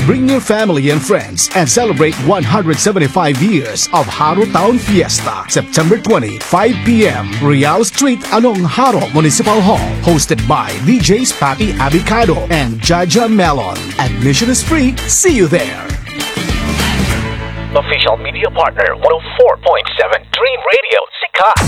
Bring your family and friends and celebrate 175 years of Haro Town Fiesta, September 20, 5 p.m. Real Street, Anong Haro Municipal Hall. Hosted by DJs Papi Abicado and Jaja Melon. Admission is free. See you there. Official media partner 104.7 Dream Radio, Sikat.